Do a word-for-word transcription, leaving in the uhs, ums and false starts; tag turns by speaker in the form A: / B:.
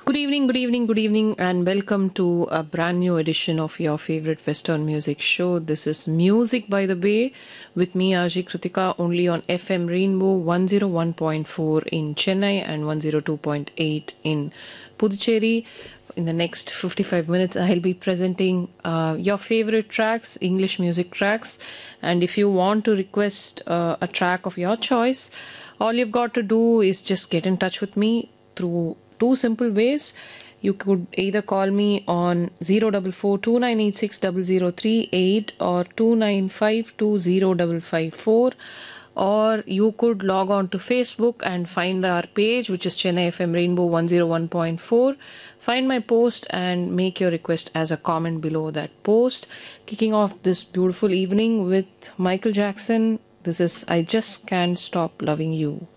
A: Good evening, good evening, good evening, and welcome to a brand new edition of your favorite Western music show. This is Music by the Bay with me, Aji Kritika, only on F M Rainbow one oh one point four in Chennai and one oh two point eight in Puducherry. In the next fifty-five minutes, I'll be presenting uh, your favorite tracks, English music tracks. And if you want to request uh, a track of your choice, all you've got to do is just get in touch with me through two simple ways. You could either call me on zero four four two nine eight six zero zero three eight or two nine five two zero five five four, or you could log on to Facebook and find our page, which is Chennai F M Rainbow one oh one point four. Find my post and make your request as a comment below that post. Kicking off this beautiful evening with Michael Jackson. This is I Just Can't Stop Loving You.